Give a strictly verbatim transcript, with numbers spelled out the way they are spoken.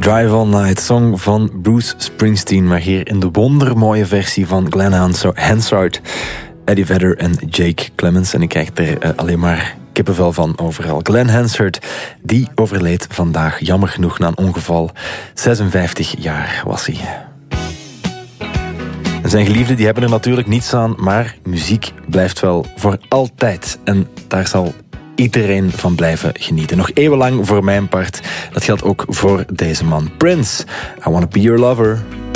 Drive All Night, song van Bruce Springsteen, maar hier in de wondermooie versie van Glenn Hansard, Eddie Vedder en Jake Clemens. En ik krijg er uh, alleen maar kippenvel van overal. Glenn Hansard, die overleed vandaag, jammer genoeg, na een ongeval. zesenvijftig jaar was hij. En zijn geliefden die hebben er natuurlijk niets aan, maar muziek blijft wel voor altijd. En daar zal iedereen van blijven genieten. Nog eeuwenlang voor mijn part. Dat geldt ook voor deze man. Prince, I Wanna Be Your Lover.